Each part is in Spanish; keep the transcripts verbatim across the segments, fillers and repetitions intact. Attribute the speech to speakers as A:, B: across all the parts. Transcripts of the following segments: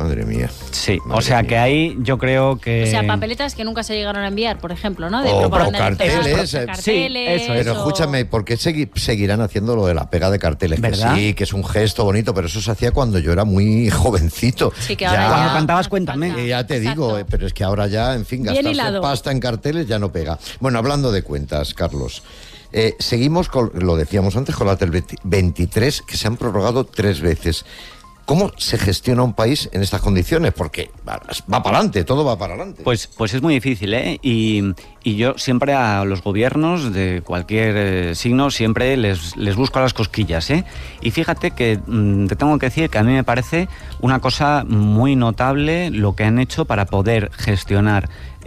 A: Madre mía.
B: Sí,
A: Madre
B: o sea
A: mía.
B: que ahí yo creo que...
C: O sea, papeletas que nunca se llegaron a enviar, por ejemplo, ¿no? De
A: O
C: propaganda
A: carteles,
C: electoral,
A: eh,
C: carteles,
B: sí, eso es.
A: Pero
C: o-
A: escúchame, ¿por qué segui- seguirán haciendo lo de la pega de carteles?
B: ¿Verdad?
A: Que sí, que es un gesto bonito, pero eso se hacía cuando yo era muy jovencito.
C: Sí, que ahora ya...
B: Cuando cantabas,
C: hace
B: Cuéntame.
C: falta.
A: Eh, ya te
C: Exacto.
A: digo, eh, pero es que ahora ya, en fin,
C: Bien
A: gastarse
C: hilado.
A: pasta en carteles ya no pega. Bueno, hablando de cuentas, Carlos, eh, seguimos con, lo decíamos antes, con la del veintitrés, que se han prorrogado tres veces. ¿Cómo se gestiona un país en estas condiciones? Porque va, va para adelante, todo va para adelante.
B: Pues, pues es muy difícil, ¿eh? Y, y yo siempre a los gobiernos de cualquier eh, signo siempre les, les busco las cosquillas, ¿eh? Y fíjate que mmm, te tengo que decir que a mí me parece una cosa muy notable lo que han hecho para poder gestionar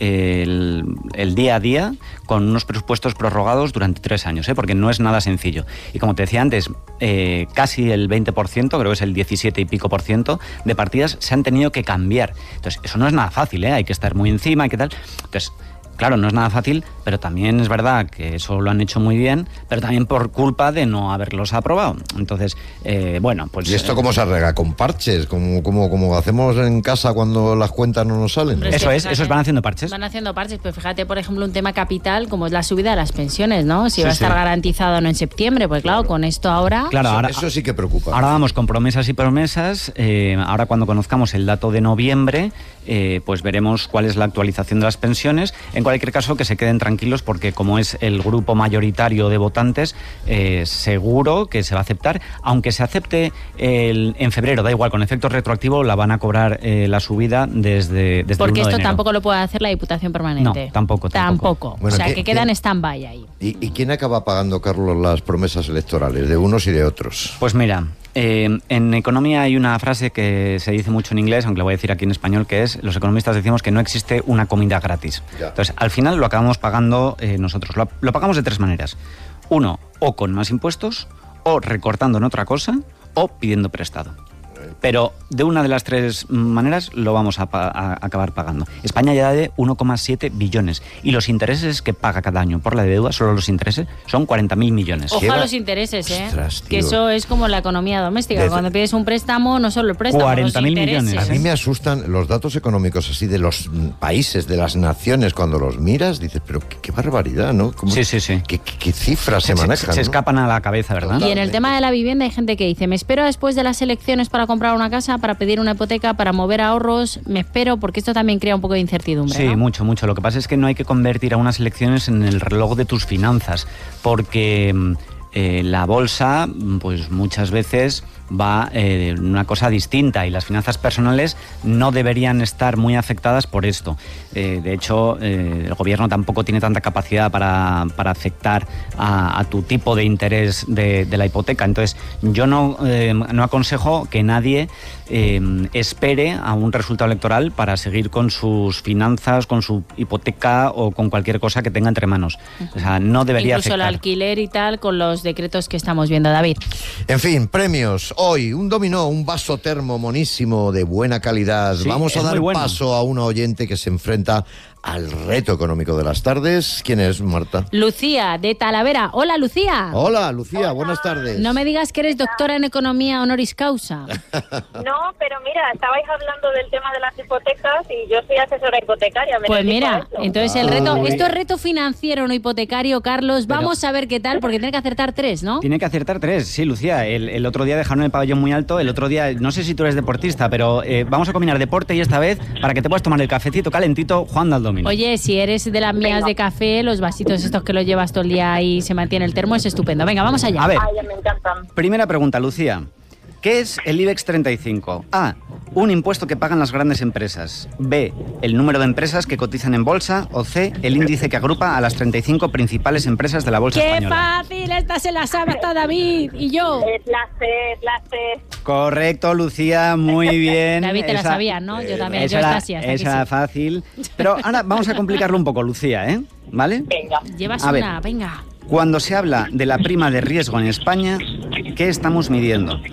B: el, el día a día con unos presupuestos prorrogados durante tres años, ¿eh? Porque no es nada sencillo. Y como te decía antes, eh, casi el veinte por ciento, creo que es el diecisiete y pico por ciento de partidas se han tenido que cambiar. Entonces, eso no es nada fácil, ¿eh? Hay que estar muy encima, hay que tal. Entonces, claro, no es nada fácil, pero también es verdad que eso lo han hecho muy bien, pero también por culpa de no haberlos aprobado. Entonces, eh, bueno, pues...
A: ¿Y esto
B: eh,
A: cómo se arregla? ¿Con parches? ¿Como, como, como hacemos en casa cuando las cuentas no nos salen?
C: Hombre,
B: Eso
C: que
B: es,
C: fíjate,
B: esos van haciendo parches.
C: Van haciendo parches, pero fíjate, por ejemplo, un tema capital como es la subida de las pensiones, ¿no? Si
B: Sí,
C: va a estar
B: sí.
C: garantizado o no en septiembre, pues claro, con esto ahora...
B: Claro,
A: Eso,
B: ahora,
A: eso sí que preocupa.
B: ahora vamos con promesas y promesas. Eh, ahora cuando conozcamos el dato de noviembre, eh, pues veremos cuál es la actualización de las pensiones. En cualquier caso, que se queden tranquilos porque como es el grupo mayoritario de votantes, eh, seguro que se va a aceptar. Aunque se acepte el, en febrero, da igual, con efecto retroactivo la van a cobrar eh, la subida desde, desde
C: Porque
B: el uno de
C: esto
B: enero.
C: tampoco lo puede hacer la Diputación Permanente.
B: No, tampoco, tampoco.
C: Tampoco.
A: Bueno,
C: o sea,
A: ¿qué-
C: que quedan
A: qué-
C: stand-by ahí.
A: ¿Y, ¿Y quién acaba pagando, Carlos, las promesas electorales de unos y de otros?
B: Pues mira, eh, en economía hay una frase que se dice mucho en inglés, aunque la voy a decir aquí en español, que es, los economistas decimos que no existe una comida gratis.
A: Ya.
B: Entonces, al final lo acabamos pagando eh, nosotros. Lo, lo pagamos de tres maneras. Uno, o con más impuestos, o recortando en otra cosa, o pidiendo prestado. Pero de una de las tres maneras lo vamos a, pa- a acabar pagando. España ya de uno coma siete billones y los intereses que paga cada año por la deuda, solo los intereses, son cuarenta mil millones.
C: Ojo
A: Lleva-
C: a los intereses, ¿eh?
A: Ostras,
C: que
A: tío.
C: eso es como la economía doméstica.
A: Desde-
C: Cuando pides un préstamo, no solo el préstamo,
B: cuarenta mil
C: los intereses.
B: millones,
A: A mí me asustan los datos económicos así de los mm, países, de las naciones, cuando los miras, dices, pero qué, qué barbaridad, ¿no? ¿Cómo-
B: Sí, sí, sí.
A: ¿Qué, qué- qué cifras se,
B: Se,
A: manejan?
B: se
A: ¿no?
B: escapan a la cabeza, ¿verdad?
C: Y en el tema de la vivienda hay gente que dice, me espero después de las elecciones para comprar una casa, para pedir una hipoteca, para mover ahorros, me espero, porque esto también crea un poco de incertidumbre,
B: Sí,
C: ¿no?
B: mucho, mucho. Lo que pasa es que no hay que convertir a unas elecciones en el reloj de tus finanzas, porque mm, eh, la bolsa, mm, pues muchas veces va eh, en una cosa distinta y las finanzas personales no deberían estar muy afectadas por esto. Eh, de hecho, eh, el gobierno tampoco tiene tanta capacidad para, para afectar a, a tu tipo de interés de, de la hipoteca. Entonces, yo no, eh, no aconsejo que nadie eh, espere a un resultado electoral para seguir con sus finanzas, con su hipoteca o con cualquier cosa que tenga entre manos. O sea, no debería
C: Incluso el
B: afectar.
C: alquiler y tal, con los decretos que estamos viendo, David.
A: En fin, premios. Hoy, un dominó, un vaso termo monísimo de buena calidad.
B: Sí,
A: Vamos a
B: es
A: dar
B: muy bueno.
A: paso a una oyente que se enfrenta al reto económico de las tardes. ¿Quién es, Marta?
C: Lucía, de Talavera. Hola, Lucía.
A: Hola, Lucía, buenas tardes.
C: No me digas que eres doctora en economía honoris causa.
D: No, pero mira, estabais hablando del tema de las hipotecas y yo soy asesora hipotecaria. me
C: Pues
D: dedico a
C: mira,
D: eso.
C: entonces el reto,
A: Uy.
C: esto es reto financiero, no hipotecario, Carlos.
B: Pero-
C: Vamos a ver qué tal, porque tiene que acertar tres, ¿no?
B: Tiene que acertar tres, sí, Lucía. El, el otro día dejaron el pabellón muy alto, el otro día, no sé si tú eres deportista, pero eh, vamos a combinar deporte y esta vez, para que te puedas tomar el cafecito calentito, jugando al dominó.
C: Oye, si eres de las mías de café, los vasitos estos que los llevas todo el día y se mantiene el termo, es estupendo. Venga, vamos allá.
B: A ver,
D: Ay, me encantan.
B: primera pregunta, Lucía. ¿Qué es el IBEX treinta y cinco? A. Un impuesto que pagan las grandes empresas. B. El número de empresas que cotizan en bolsa. O C. El índice que agrupa a las treinta y cinco principales empresas de la bolsa
C: ¡Qué
B: española.
C: fácil! Esta se la sabe hasta David y yo.
D: Es la C, es la C.
B: Correcto, Lucía, muy bien.
C: David te la
B: Esa-
C: sabías, ¿no? Yo también,
B: Esa
C: yo
B: era,
C: esta sí, hasta que
B: esa era
C: sí.
B: fácil. Pero ahora vamos a complicarlo un poco, Lucía, ¿eh? ¿Vale?
D: Venga.
C: Llevas
B: A ver.
C: una, venga.
B: Cuando se habla de la prima de riesgo en España, ¿qué estamos midiendo?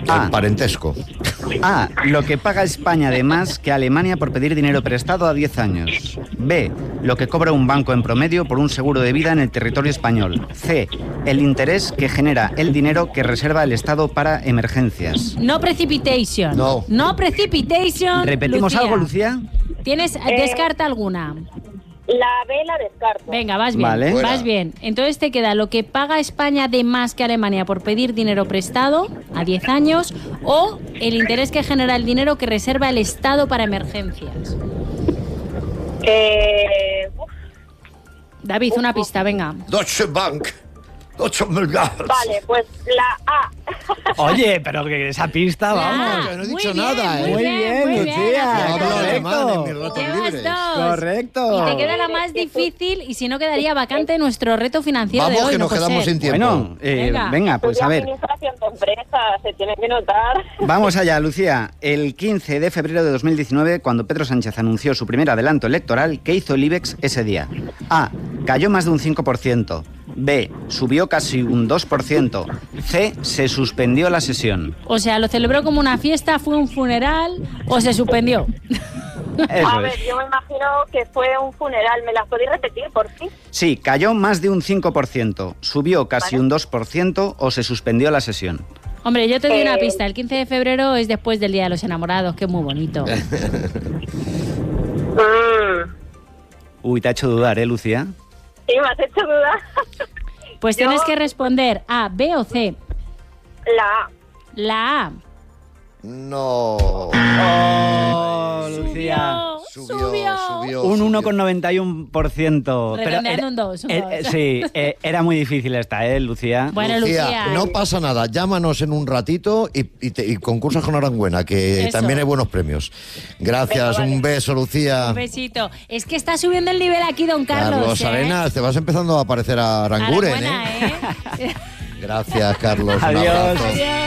B: A.
A: El parentesco.
B: A. Lo que paga España de más que Alemania por pedir dinero prestado a diez años. B. Lo que cobra un banco en promedio por un seguro de vida en el territorio español. C. El interés que genera el dinero que reserva el Estado para emergencias.
C: No precipitation.
A: No.
C: No precipitation.
B: ¿Repetimos
C: Lucía.
B: algo, Lucía?
C: ¿Tienes, descarta alguna?
D: La B la descarto.
C: Venga, vas bien,
B: Vale.
C: vas
A: Fuera.
C: bien. Entonces te queda lo que paga España de más que Alemania por pedir dinero prestado a diez años o el interés que genera el dinero que reserva el Estado para emergencias.
D: Eh, uf,
C: David, una pista, venga.
A: Deutsche Bank. Deutsche Bank.
D: vale, pues la A.
B: Oye, pero que esa pista,
C: Ah,
A: que no he
C: muy
A: dicho
C: bien,
A: nada, ¿eh?
C: Muy bien, muy bien.
B: Lucía,
A: Yo hablo
C: acertado.
A: alemán en mis
B: correcto.
A: ratos
C: Llevas
A: libres.
C: dos.
B: Correcto.
C: Y te queda la más difícil y si no quedaría vacante nuestro reto financiero
A: Vamos,
C: de hoy.
A: que
C: no
A: nos
C: puede
A: quedamos
C: ser.
A: sin tiempo.
B: Bueno, eh,
C: Venga.
B: venga, pues a
D: Estudia
B: ver.
D: administración de empresas, se tiene que notar.
B: Vamos allá, Lucía. El quince de febrero de dos mil diecinueve, cuando Pedro Sánchez anunció su primer adelanto electoral, ¿qué hizo el IBEX ese día? A. Cayó más de un cinco por ciento. B. Subió casi un dos por ciento. C. Se suspendió la sesión.
C: O sea, lo celebró como una fiesta, fue un funeral o se suspendió.
B: Eso
D: A
B: es.
D: ver, yo me imagino que fue un funeral. ¿Me las podéis repetir, por fin?
B: Sí, cayó más de un cinco por ciento. Subió casi
D: Vale.
B: un dos por ciento o se suspendió la sesión.
C: Hombre, yo te doy una
D: Eh.
C: pista. El quince de febrero es después del Día de los Enamorados, que es muy bonito.
D: Mm,
B: Uy, te ha hecho dudar, ¿eh, Lucía?
D: sí, me has hecho dudar.
C: Pues
D: Yo-
C: tienes que responder A, B o C.
D: La A.
C: La A.
A: No.
B: Oh,
C: Subió,
A: Subió,
C: subió.
A: subió.
B: Un
A: subió.
B: uno coma noventa y uno por ciento. Pero
C: Redondeando
B: era-
C: un dos, un
B: eh,
C: dos.
B: eh, sí, eh, era muy difícil esta, ¿eh, Lucía?
C: Bueno, Lucía.
A: no pasa nada, llámanos en un ratito y, y, te- y concursas con Aranguena, que
C: Eso.
A: también hay buenos premios. Gracias,
D: Venga, vale.
A: un beso, Lucía.
C: Un besito. Es que está subiendo el nivel aquí, don Carlos.
A: Carlos
C: ¿eh?
A: Arenas, te vas empezando a parecer a Aranguren,
C: Enhorabuena,
A: ¿eh?
C: ¿eh?
A: Gracias, Carlos. Un
B: Adiós.
A: abrazo.
C: Adiós.